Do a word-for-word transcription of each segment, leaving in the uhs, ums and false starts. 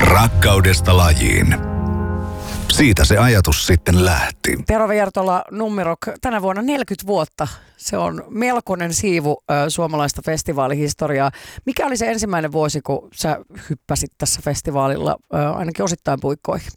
Rakkaudesta lajiin. Siitä se ajatus sitten lähti. Tero Viertola, Nummirok, tänä vuonna neljäkymmentä vuotta. Se on melkoinen siivu äh, suomalaista festivaalihistoriaa. Mikä oli se ensimmäinen vuosi, kun sä hyppäsit tässä festivaalilla äh, ainakin osittain puikkoihin?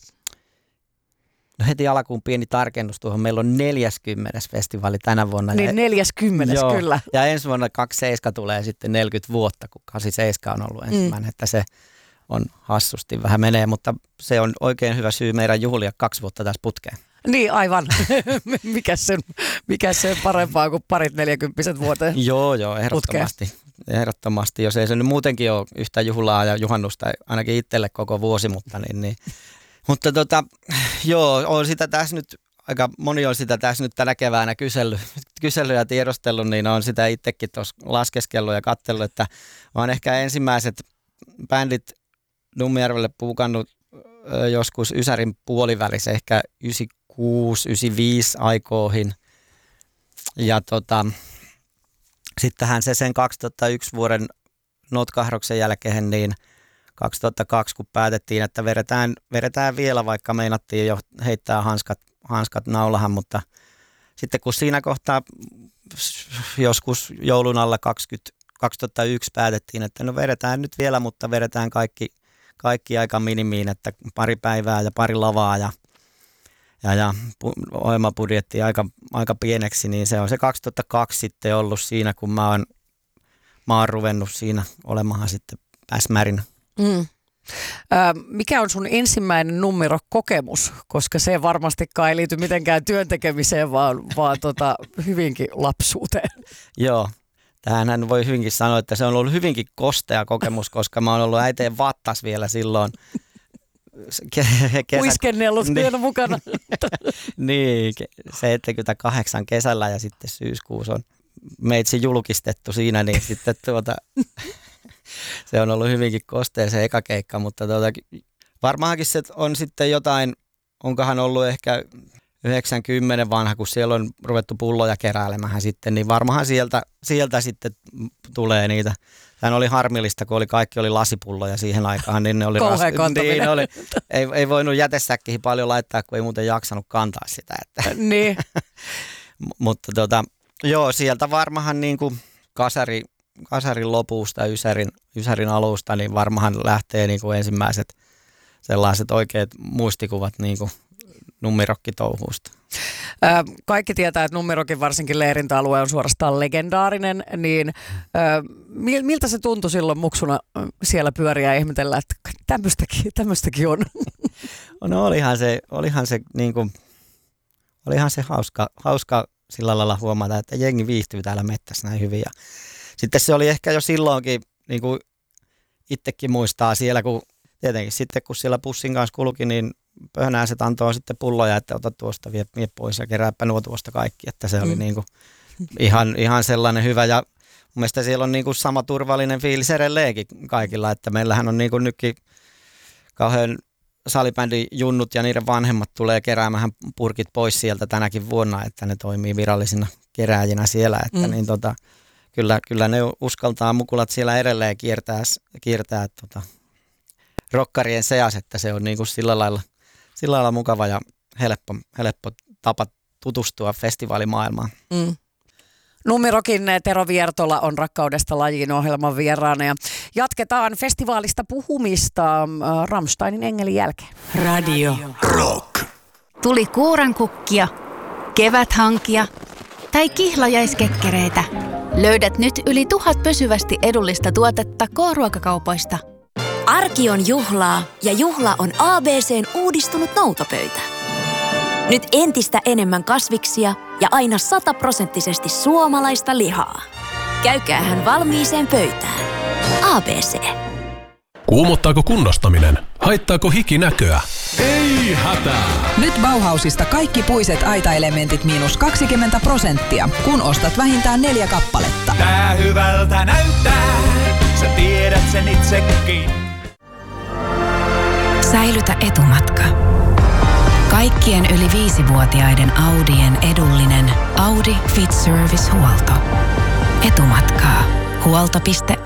No heti alkuun pieni tarkennus tuohon. Meillä on neljäskymmenes festivaali tänä vuonna. Niin neljäskymmenes Joo. kyllä. Ja ensi vuonna kaksikymmentäseitsemän tulee sitten neljäkymmentä vuotta, kun kahdeksankymmentäseitsemän on ollut ensimmäinen. Mm. Että se on hassusti vähän menee, mutta se on oikein hyvä syy meidän juhlia kaksi vuotta tässä putkeen. Niin aivan. Mikäs sen, mikäs sen parempaa kuin parit neljäkymppiset vuoteen? Joo, joo, ehdottomasti. Putkeen. Ehdottomasti. Jos ei se nyt muutenkin ole yhtä juhlaa ja juhannusta, ainakin itselle koko vuosi, mutta niin, niin. Mutta tota, joo, on sitä tässä nyt, aika moni on sitä tässä nyt tänä keväänä kysellyt, kysellyt ja tiedostellut, niin on sitä itsekin tuossa laskeskellut ja katsellut, että olen ehkä ensimmäiset bändit Nummijärvelle puukannut ö, joskus Ysärin puolivälissä, ehkä yhdeksänkymmentäkuusi yhdeksänkymmentäviisi aikoihin. Ja tota, sittenhän se sen kaksituhattayksi vuoden notkahdoksen jälkeen, niin kaksituhattakaksi, kun päätettiin, että vedetään, vedetään vielä, vaikka meinattiin jo heittää hanskat, hanskat naulahan, mutta sitten kun siinä kohtaa joskus joulun alla kaksikymmentä, kaksituhattayksi päätettiin, että no vedetään nyt vielä, mutta vedetään kaikki, kaikki aika minimiin, että pari päivää ja pari lavaa ja, ja, ja ohjelmabudjetti aika, aika pieneksi, niin se on se kaksituhattakaksi sitten ollut siinä, kun mä oon, mä oon ruvennut siinä olemaan sitten päsmärinä. Mm. Ö, mikä on sun ensimmäinen Nummirok-kokemus, koska se varmastikaan ei liity mitenkään työntekemiseen, vaan, vaan tota, hyvinkin lapsuuteen? Joo, tähänhän voi hyvinkin sanoa, että se on ollut hyvinkin kostea kokemus, koska mä oon ollut äiteen vattas vielä silloin. Kesä... Uiskennellut niin, vielä mukana. Niin, seitsemänkymmentäkahdeksan kesällä ja sitten syyskuussa on meitsi julkistettu siinä, niin sitten tuota... Se on ollut hyvinkin kostea se eka keikka, mutta tuota, varmaankin se on sitten jotain, onkohan ollut ehkä yhdeksänkymmentä vanha, kun siellä on ruvettu pulloja keräilemään sitten, niin varmaan sieltä, sieltä sitten tulee niitä. Tämä oli harmillista, kun oli, kaikki oli lasipulloja siihen aikaan, niin ne oli, ras, niin oli ei, ei voinut jätesäkkiin paljon laittaa, kun ei muuten jaksanut kantaa sitä. Että. Niin. Mutta tota, joo, sieltä varmaan niin kuin kasari, kasarin lopusta, Ysärin, Ysärin alusta, niin varmaan lähtee niin kuin ensimmäiset sellaiset oikeat muistikuvat niin kuin Nummirokkitouhuusta. Kaikki tietää, että Nummirokin varsinkin leirintäalue on suorastaan legendaarinen, niin miltä se tuntui silloin muksuna siellä pyöriä ja ihmetellä, että tämmöistäkin, tämmöistäkin on? No olihan se, olihan se, niin kuin, olihan se hauska, hauska sillä lailla huomata, että jengi viihtyy täällä mettässä näin hyvin. Ja sitten se oli ehkä jo silloinkin, niin kuin itsekin muistaa siellä, kun tietenkin sitten kun siellä pussin kanssa kulki, niin pöhnäiset antoi sitten pulloja, että ota tuosta, vie, vie pois ja kerääpä nuo tuosta kaikki, että se oli mm. niin kuin ihan, ihan sellainen hyvä ja mun mielestä siellä on niin kuin sama turvallinen fiilis edelleenkin kaikilla, että meillähän on niin kuin nytkin kauhean salibändin junnut ja niiden vanhemmat tulee keräämään purkit pois sieltä tänäkin vuonna, että ne toimii virallisina kerääjinä siellä, että mm. niin tota, kyllä, kyllä ne uskaltaa mukulat siellä edelleen kiertää, kiertää tota, rokkarien seas, että se on niin kuin sillä lailla Sillä lailla mukava ja helppo, helppo tapa tutustua festivaalimaailmaan. Mm. Nummirokin Tero Viertola on Rakkaudesta lajiin -ohjelman vieraana. Ja jatketaan festivaalista puhumista Rammsteinin Engelin jälkeen. Radio Rock. Tuli kuurankukkia, keväthankia tai kihlajaiskekkereitä. Löydät nyt yli tuhat pysyvästi edullista tuotetta K-ruokakaupoista. Arki on juhlaa ja juhla on A B C:n uudistunut noutopöytä. Nyt entistä enemmän kasviksia ja aina sataprosenttisesti suomalaista lihaa. Käykäähän valmiiseen pöytään. A B C. Kuumottaako kunnostaminen? Haittaako hiki näköä? Ei hätää! Nyt Bauhausista kaikki puiset aitaelementit miinus kaksikymmentä prosenttia, kun ostat vähintään neljä kappaletta. Tää hyvältä näyttää, sä tiedät sen itsekin. Säilytä etumatka. Kaikkien yli viisivuotiaiden Audien edullinen Audi Fit Service -huolto. Etumatkaa. Huolto piste